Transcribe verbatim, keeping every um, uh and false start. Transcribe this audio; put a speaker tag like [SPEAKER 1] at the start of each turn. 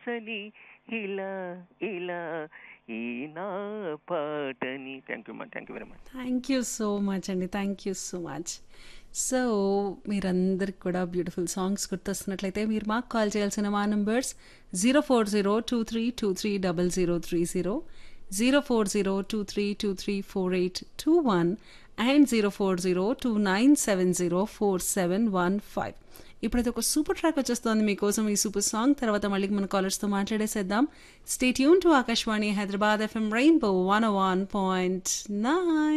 [SPEAKER 1] మనసని ఇలా ఇలా ఈ నా పాటని. థ్యాంక్ యూ మా thank you very much.
[SPEAKER 2] Thank you so much అండి. Thank you so much. So మీరందరికి కూడా బ్యూటిఫుల్ సాంగ్స్ గుర్తొస్తున్నట్లయితే మీరు మాకు కాల్ చేయాల్సిన మా numbers zero four zero two three two three double zero three zero, zero four zero two three two three four eight two one and zero four zero two nine seven zero four seven one five. ఇప్పుడైతే ఒక super track వచ్చేస్తోంది మీకోసం. ఈ super song తర్వాత మళ్ళీ మన కాలర్స్తో మాట్లాడేసేద్దాం. Stay tune to Akashvani Hyderabad FM rainbow one one point nine.